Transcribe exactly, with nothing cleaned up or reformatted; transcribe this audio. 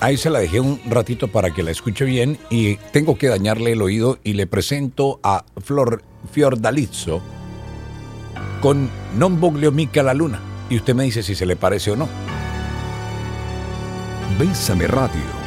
ahí se la dejé un ratito para que la escuche bien y tengo que dañarle el oído y le presento a Flor Fiordalizzo con Non voglio mica la luna. Y usted me dice si se le parece o no. Bésame Radio.